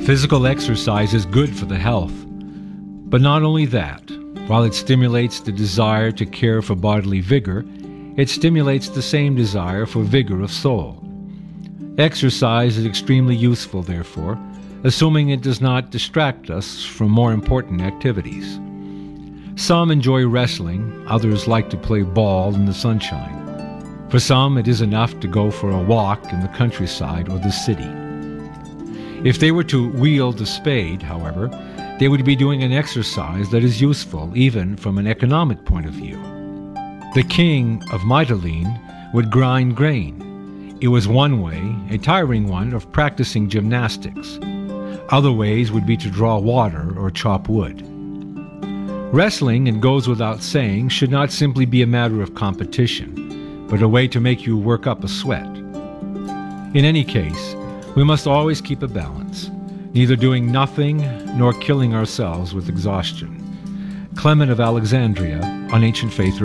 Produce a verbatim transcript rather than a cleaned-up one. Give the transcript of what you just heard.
Physical exercise is good for the health, but not only that. While it stimulates the desire to care for bodily vigor, it stimulates the same desire for vigor of soul. Exercise is extremely useful, therefore, assuming it does not distract us from more important activities. Some enjoy wrestling, others like to play ball in the sunshine. For some, it is enough to go for a walk in the countryside or the city. If they were to wield a spade, however, they would be doing an exercise that is useful even from an economic point of view. The king of Mytilene would grind grain. It was one way, a tiring one, of practicing gymnastics. Other ways would be to draw water or chop wood. Wrestling, it goes without saying, should not simply be a matter of competition, but a way to make you work up a sweat. In any case, we must always keep a balance, neither doing nothing nor killing ourselves with exhaustion. Clement of Alexandria on Ancient Faith